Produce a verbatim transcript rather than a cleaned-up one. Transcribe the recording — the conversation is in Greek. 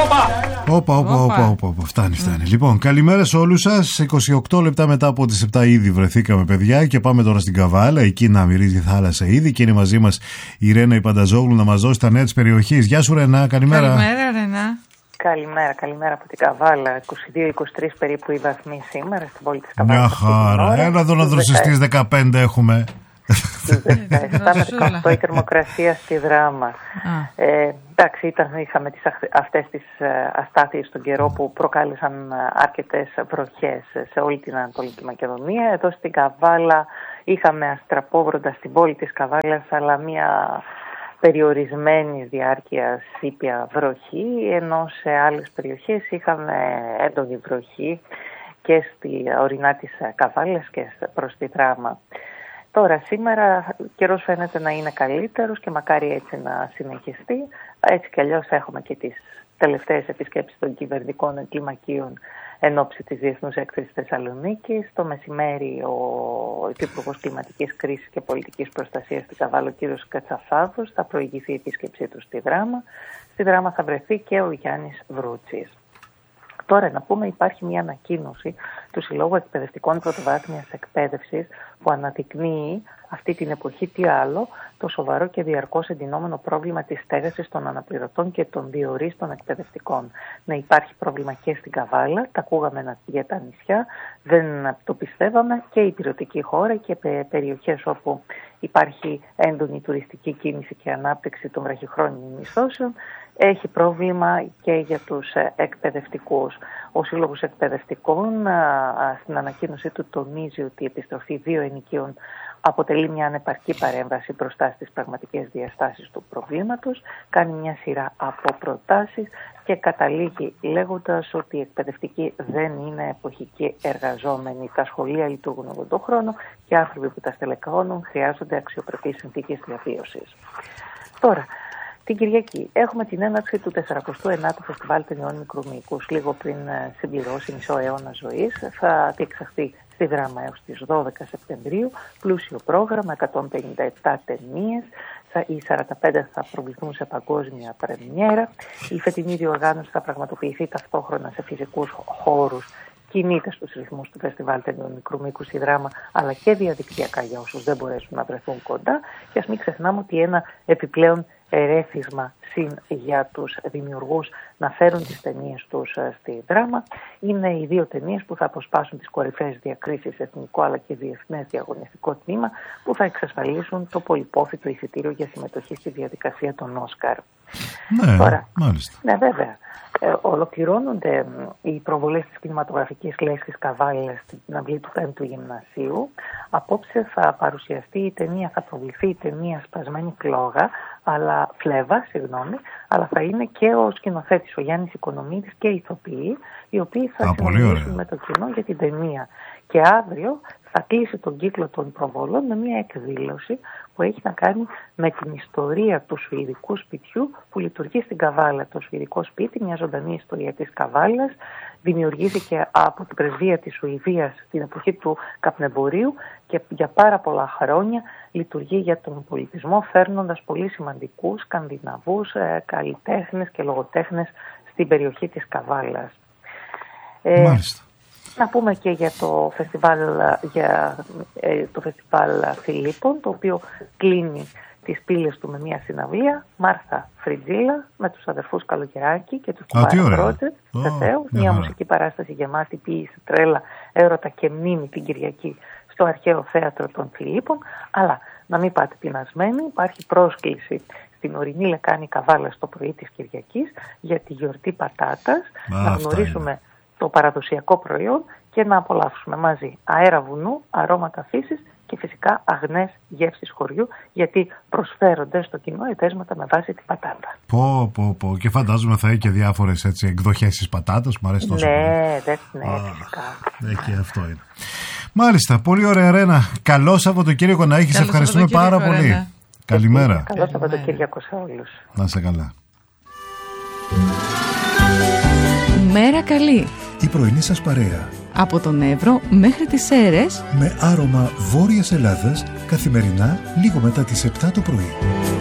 Όπα, όπα, όπα, όπα, όπα. Φτάνει, φτάνει. Mm. Λοιπόν, καλημέρα σε όλους σας. είκοσι οκτώ λεπτά μετά από τις επτά ήδη βρεθήκαμε, παιδιά, και πάμε τώρα στην Καβάλα. Εκεί να μυρίζει η θάλασσα ήδη. Και είναι μαζί μας η Ρένα η Πανταζόγλου να μας δώσει τα νέα της περιοχής. Γεια σου, Ρένα, καλημέρα. Καλημέρα, Ρένα. Καλημέρα, καλημέρα από την Καβάλα. είκοσι δύο είκοσι τρία περίπου οι βαθμοί σήμερα στην πόλη της Καβάλα. Μια χαρά. Έλα εδώ να δροσιστείς, δεκαπέντε έχουμε. δεκαεπτά με δεκαοκτώ η θερμοκρασία στη Δράμα. Ε, εντάξει, ήταν, είχαμε τις, αυτές τις αστάθειες στον καιρό που προκάλεσαν αρκετές βροχές σε όλη την Ανατολική Μακεδονία. Εδώ στην Καβάλα είχαμε αστραπόβροντα στην πόλη της Καβάλας, αλλά μια περιορισμένη διάρκεια σήπια βροχή, ενώ σε άλλες περιοχές είχαμε έντονη βροχή και στη ορεινά της Καβάλας και προς τη Δράμα. Τώρα σήμερα ο καιρός φαίνεται να είναι καλύτερος και μακάρι έτσι να συνεχιστεί. Έτσι κι αλλιώς έχουμε και τις τελευταίες επισκέψεις των κυβερνητικών εγκληματίων εν ώψη της Διεθνούς Έκθεσης Θεσσαλονίκης. Το μεσημέρι ο Υπουργός Κλιματικής Κρίσης και Πολιτικής Προστασίας στην Καβάλα, ο κ. Κατσαφάδος, θα προηγηθεί η επίσκεψή του στη Δράμα. Στη Δράμα θα βρεθεί και ο Γιάννης Βρούτσης. Τώρα να πούμε, υπάρχει μια ανακοίνωση του Συλλόγου Εκπαιδευτικών Πρωτοβάθμιας Εκπαίδευσης που αναδεικνύει αυτή την εποχή τι άλλο το σοβαρό και διαρκώς εντυνόμενο πρόβλημα της στέγασης των αναπληρωτών και των διορίστων εκπαιδευτικών. Να υπάρχει πρόβλημα και στην Καβάλα, τα ακούγαμε για τα νησιά, δεν το πιστεύαμε, και η ηπειρωτική χώρα και περιοχές όπου υπάρχει έντονη τουριστική κίνηση και ανάπτυξη των βραχυχρόνιων μισθώσεων. Έχει πρόβλημα και για τους εκπαιδευτικούς. Ο Σύλλογος Εκπαιδευτικών στην ανακοίνωσή του τονίζει ότι η επιστροφή δύο ενοικίων αποτελεί μια ανεπαρκή παρέμβαση μπροστά στις πραγματικές διαστάσεις του προβλήματος, κάνει μια σειρά από προτάσεις και καταλήγει λέγοντας ότι οι εκπαιδευτικοί δεν είναι εποχικοί εργαζόμενοι. Τα σχολεία λειτουργούν όλο τον χρόνο και άνθρωποι που τα στελεχώνουν χρειάζονται αξιοπρεπείς συνθήκες διαβίωσης. Τώρα, την Κυριακή έχουμε την έναρξη του τεσσαρακοστού ενάτου Φεστιβάλ Ταινιών Μικρομυϊκούς. Λίγο πριν συμπληρώσει μισό αιώνα ζωής, θα διεξαχθεί στη Δράμα έως τις δώδεκα Σεπτεμβρίου. Πλούσιο πρόγραμμα, εκατόν πενήντα επτά ταινίες. Οι σαράντα πέντε θα προβληθούν σε παγκόσμια πρεμιέρα. Η φετινή διοργάνωση θα πραγματοποιηθεί ταυτόχρονα σε φυσικούς χώρους. Κινείται στους ρυθμούς του Φεστιβάλ Ταινιών Μικρομυϊκούς στη Δράμα, αλλά και διαδικτυακά για όσους δεν μπορέσουν να βρεθούν κοντά. Και ας μην ξεχνάμε ότι ένα επιπλέον ερέθισμα συν για τους δημιουργούς να φέρουν τις ταινίες τους στη Δράμα είναι οι δύο ταινίες που θα αποσπάσουν τις κορυφαίες διακρίσεις σε εθνικό αλλά και διεθνές διαγωνιστικό τμήμα, που θα εξασφαλίσουν το πολυπόφητο εισιτήριο για συμμετοχή στη διαδικασία των Όσκαρ. Ναι, Τώρα, μάλιστα. Ναι, βέβαια. Ε, ολοκληρώνονται οι προβολές της κινηματογραφικής λέσχης Καβάλας στην αυλή του πέμπτου Γυμνασίου. Απόψε θα παρουσιαστεί η ταινία, θα προβληθεί η ταινία Σπασμένη Φλόγα, αλλά φλέβα, συγγνώμη, αλλά θα είναι και ο σκηνοθέτης, ο Γιάννης Οικονομίδης, και οι ηθοποιοί, οι οποίοι θα συνομιλήσουν με το κοινό για την ταινία. Και αύριο θα κλείσει τον κύκλο των προβολών με μια εκδήλωση που έχει να κάνει με την ιστορία του σουηδικού σπιτιού που λειτουργεί στην Καβάλα. Το σουηδικό σπίτι, μια ζωντανή ιστορία της Καβάλας, δημιουργήθηκε από την πρεσβεία της Σουηδίας στην εποχή του καπνεμπορίου και για πάρα πολλά χρόνια λειτουργεί για τον πολιτισμό, φέρνοντας πολύ σημαντικούς σκανδιναβούς ε, καλλιτέχνες και λογοτέχνες στην περιοχή της Καβάλας. Ε, Μάλιστα. Να πούμε και για το φεστιβάλ, για, ε, το φεστιβάλ Φιλίππων, το οποίο κλείνει τις πύλες του με μια συναυλία. Μάρθα Φριτζίλα με τους αδερφούς Καλογεράκη και τους Κουμπάρα Project. Βεβαίως, μια μουσική παράσταση γεμάτη ποίηση, τρέλα, έρωτα και μνήμη την Κυριακή στο Αρχαίο Θέατρο των Φιλίππων. Αλλά να μην πάτε πεινασμένοι, υπάρχει πρόσκληση στην ορεινή λεκάνη Καβάλα το πρωί της Κυριακής για τη γιορτή πατάτας. Α, να γνωρίσουμε είναι. το παραδοσιακό προϊόν και να απολαύσουμε μαζί αέρα βουνού, αρώματα φύσης και φυσικά αγνές γεύσεις χωριού, γιατί προσφέρονται στο κοινό ετέσματα με βάση την πατάτα. Πω, πω, πω. Και φαντάζομαι θα έχει και διάφορες έτσι, εκδοχές της πατάτας που μου αρέσει τόσο ναι, πολύ. Δε, ναι, Α, φυσικά. Ναι, και αυτό είναι. Μάλιστα, πολύ ωραία, Ρένα. Καλό Σαββατοκύριακο να έχεις. Ευχαριστούμε πάρα πολύ. Ρένα. Καλημέρα. Καλό Σαββατοκύριακο σε όλους. Να είσαι καλά. Μέρα καλή. Η πρωινή σας παρέα. Από τον Εύρο μέχρι τις Σέρρες. Με άρωμα Βόρειας Ελλάδας, καθημερινά λίγο μετά τις επτά το πρωί.